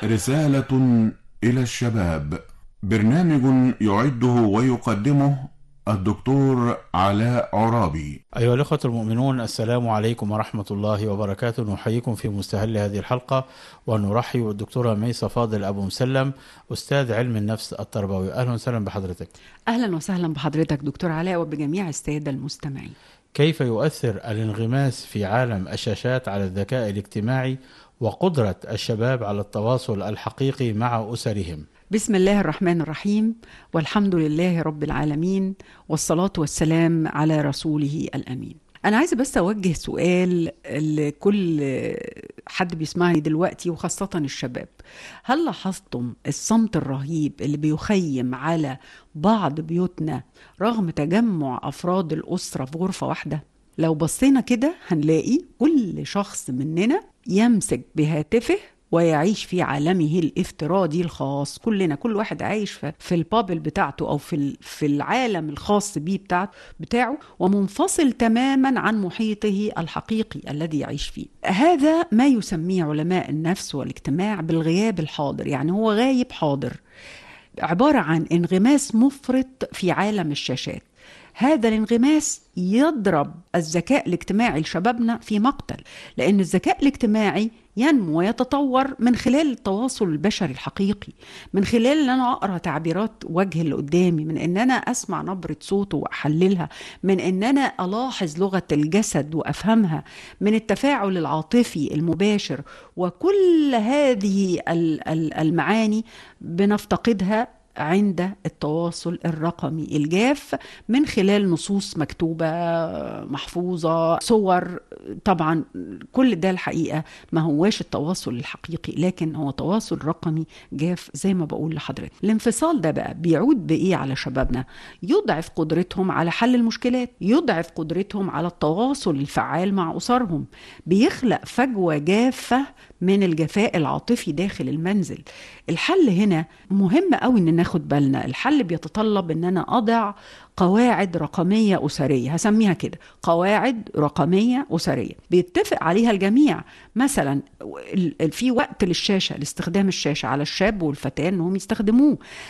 رسالة إلى الشباب، برنامج يعده ويقدمه الدكتور علاء عرابي. أيها الأخوة المؤمنون، السلام عليكم ورحمة الله وبركاته. نحييكم في مستهل هذه الحلقة ونرحب بالدكتورة ميسة فاضل أبو مسلم، أستاذ علم النفس التربوي. أهلا وسهلا بحضرتك. أهلا وسهلا بحضرتك دكتور علاء وبجميع السادة المستمعين. كيف يؤثر الانغماس في عالم الشاشات على الذكاء الاجتماعي وقدرة الشباب على التواصل الحقيقي مع أسرهم؟ بسم الله الرحمن الرحيم، والحمد لله رب العالمين، والصلاة والسلام على رسوله الأمين. أنا عايزة بس أوجه سؤال لكل حد بيسمعني دلوقتي وخاصة الشباب. هل لاحظتم الصمت الرهيب اللي بيخيم على بعض بيوتنا رغم تجمع أفراد الأسرة في غرفة واحدة؟ لو بصينا كده هنلاقي كل شخص مننا يمسك بهاتفه ويعيش في عالمه الافتراضي الخاص. كل واحد عايش في البابل بتاعته أو في العالم الخاص بيه بتاعه، ومنفصل تماما عن محيطه الحقيقي الذي يعيش فيه. هذا ما يسميه علماء النفس والاجتماع بالغياب الحاضر، يعني هو غايب حاضر، عبارة عن انغماس مفرط في عالم الشاشات. هذا الانغماس يضرب الذكاء الاجتماعي لشبابنا في مقتل، لأن الذكاء الاجتماعي ينمو ويتطور من خلال التواصل البشري الحقيقي، من خلال ان انا اقرا تعبيرات وجه اللي قدامي، من ان انا اسمع نبرة صوته واحللها، من ان انا الاحظ لغة الجسد وافهمها، من التفاعل العاطفي المباشر. وكل هذه المعاني بنفتقدها عند التواصل الرقمي الجاف من خلال نصوص مكتوبة محفوظة، صور. طبعا كل ده الحقيقة ما هواش التواصل الحقيقي، لكن هو تواصل رقمي جاف زي ما بقول لحضرتك. الانفصال ده بقى بيعود بإيه على شبابنا؟ يضعف قدرتهم على حل المشكلات، يضعف قدرتهم على التواصل الفعال مع أسرهم، بيخلق فجوة جافة من الجفاء العاطفي داخل المنزل. الحل هنا مهم قوي ان ناخد بالنا. الحل بيتطلب ان انا اضع قواعد رقمية أسرية، هسميها كده قواعد رقمية أسرية بيتفق عليها الجميع. مثلا في وقت للشاشة، لاستخدام الشاشة على الشاب والفتاة انهم يستخدموه.